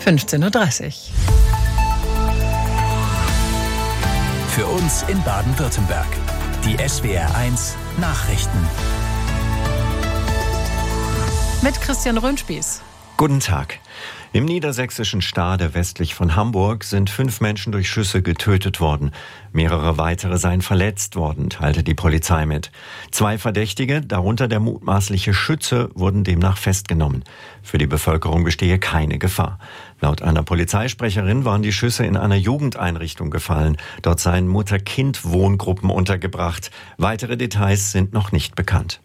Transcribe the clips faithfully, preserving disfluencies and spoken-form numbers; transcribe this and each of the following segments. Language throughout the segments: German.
fünfzehn Uhr dreißig. Für uns in Baden-Württemberg. Die S W R eins Nachrichten. Mit Christian Röhnspieß. Guten Tag. Im niedersächsischen Stade westlich von Hamburg sind fünf Menschen durch Schüsse getötet worden. Mehrere weitere seien verletzt worden, teilte die Polizei mit. Zwei Verdächtige, darunter der mutmaßliche Schütze, wurden demnach festgenommen. Für die Bevölkerung bestehe keine Gefahr. Laut einer Polizeisprecherin waren die Schüsse in einer Jugendeinrichtung gefallen. Dort seien Mutter-Kind-Wohngruppen untergebracht. Weitere Details sind noch nicht bekannt.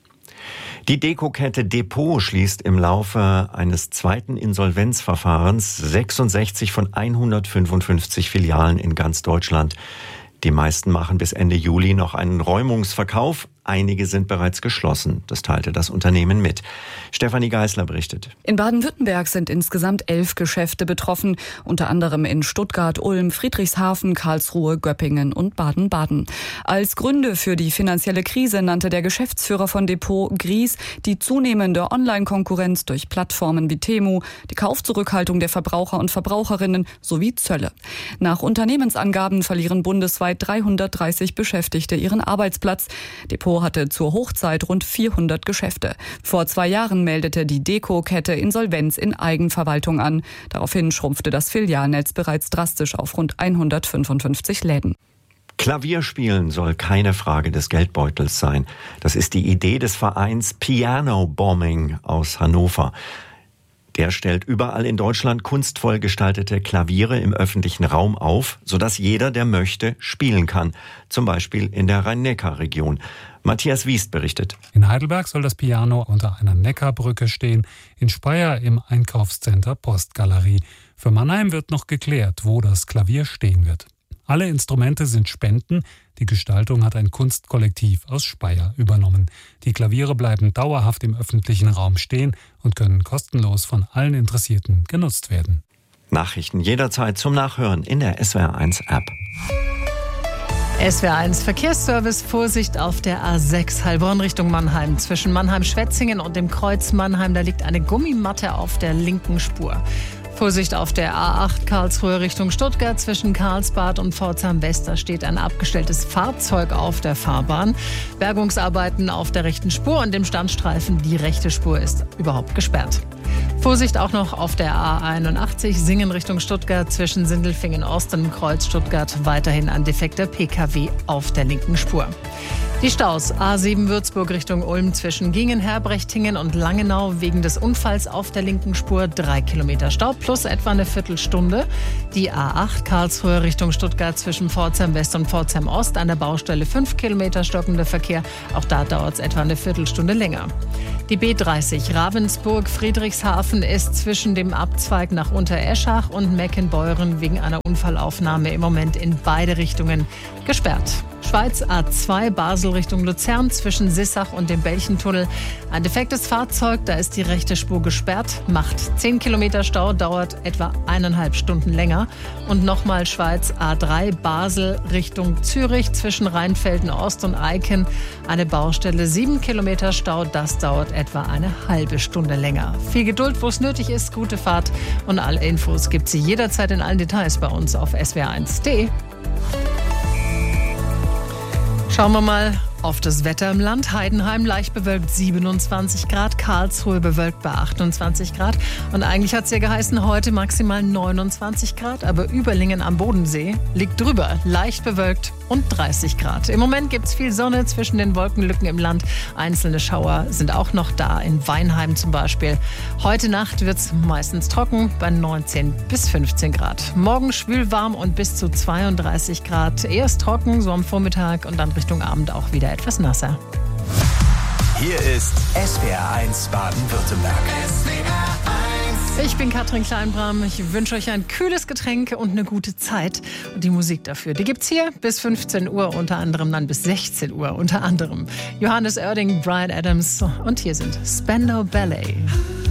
Die Deko-Kette Depot schließt im Laufe eines zweiten Insolvenzverfahrens sechsundsechzig von hundertfünfundfünfzig Filialen in ganz Deutschland. Die meisten machen bis Ende Juli noch einen Räumungsverkauf. Einige sind bereits geschlossen. Das teilte das Unternehmen mit. Stefanie Geisler berichtet. In Baden-Württemberg sind insgesamt elf Geschäfte betroffen, unter anderem in Stuttgart, Ulm, Friedrichshafen, Karlsruhe, Göppingen und Baden-Baden. Als Gründe für die finanzielle Krise nannte der Geschäftsführer von Depot Gries die zunehmende Online-Konkurrenz durch Plattformen wie Temu, die Kaufzurückhaltung der Verbraucher und Verbraucherinnen sowie Zölle. Nach Unternehmensangaben verlieren bundesweit dreihundertdreißig Beschäftigte ihren Arbeitsplatz. Depot hatte zur Hochzeit rund vierhundert Geschäfte. Vor zwei Jahren meldete die Deko-Kette Insolvenz in Eigenverwaltung an. Daraufhin schrumpfte das Filialnetz bereits drastisch auf rund hundertfünfundfünfzig Läden. Klavierspielen soll keine Frage des Geldbeutels sein. Das ist die Idee des Vereins Piano Bombing aus Hannover. Der stellt überall in Deutschland kunstvoll gestaltete Klaviere im öffentlichen Raum auf, sodass jeder, der möchte, spielen kann. Zum Beispiel in der Rhein-Neckar-Region. Matthias Wiest berichtet. In Heidelberg soll das Piano unter einer Neckarbrücke stehen, in Speyer im Einkaufscenter Postgalerie. Für Mannheim wird noch geklärt, wo das Klavier stehen wird. Alle Instrumente sind Spenden. Die Gestaltung hat ein Kunstkollektiv aus Speyer übernommen. Die Klaviere bleiben dauerhaft im öffentlichen Raum stehen und können kostenlos von allen Interessierten genutzt werden. Nachrichten jederzeit zum Nachhören in der S W R eins App. S W R eins Verkehrsservice. Vorsicht auf der A sechs Heilbronn Richtung Mannheim. Zwischen Mannheim-Schwetzingen und dem Kreuz Mannheim, da liegt eine Gummimatte auf der linken Spur. Vorsicht auf der A acht Karlsruhe Richtung Stuttgart. Zwischen Karlsbad und Pforzheim-West, da steht ein abgestelltes Fahrzeug auf der Fahrbahn. Bergungsarbeiten auf der rechten Spur und dem Standstreifen. Die rechte Spur ist überhaupt gesperrt. Vorsicht auch noch auf der A einundachtzig Singen Richtung Stuttgart. Zwischen Sindelfingen-Ost und Kreuz Stuttgart weiterhin ein defekter P K W auf der linken Spur. Die Staus A sieben Würzburg Richtung Ulm zwischen Gingen, Herbrechtingen und Langenau wegen des Unfalls auf der linken Spur drei Kilometer Stau plus etwa eine Viertelstunde. Die A acht Karlsruhe Richtung Stuttgart zwischen Pforzheim West und Pforzheim Ost an der Baustelle fünf Kilometer stockender Verkehr. Auch da dauert es etwa eine Viertelstunde länger. Die B dreißig Ravensburg-Friedrichshafen ist zwischen dem Abzweig nach Untereschach und Meckenbeuren wegen einer Unfallaufnahme im Moment in beide Richtungen gesperrt. Schweiz A zwei Basel Richtung Luzern zwischen Sissach und dem Belchentunnel. Ein defektes Fahrzeug, da ist die rechte Spur gesperrt, macht zehn Kilometer Stau, dauert etwa eineinhalb Stunden länger. Und nochmal Schweiz A drei Basel Richtung Zürich zwischen Rheinfelden Ost und Eiken. Eine Baustelle, sieben Kilometer Stau, das dauert etwa eine halbe Stunde länger. Viel Geduld, wo es nötig ist, gute Fahrt und alle Infos gibt sie jederzeit in allen Details bei uns auf S W R eins punkt de. Schauen wir mal auf das Wetter im Land. Heidenheim leicht bewölkt siebenundzwanzig Grad, Karlsruhe bewölkt bei achtundzwanzig Grad. Und eigentlich hat es ja geheißen, heute maximal neunundzwanzig Grad, aber Überlingen am Bodensee liegt drüber, leicht bewölkt und dreißig Grad. Im Moment gibt es viel Sonne zwischen den Wolkenlücken im Land. Einzelne Schauer sind auch noch da, in Weinheim zum Beispiel. Heute Nacht wird es meistens trocken bei neunzehn bis fünfzehn Grad. Morgen schwül warm und bis zu zweiunddreißig Grad. Erst trocken, so am Vormittag und dann Richtung Abend auch wieder etwas nasser. Hier ist S W R eins Baden-Württemberg. S W R eins. Ich bin Katrin Kleinbram. Ich wünsche euch ein kühles Getränk und eine gute Zeit. Und die Musik dafür, die gibt's hier bis fünfzehn Uhr, unter anderem dann bis sechzehn Uhr, unter anderem Johannes Oerding, Bryan Adams und hier sind Spandau Ballet.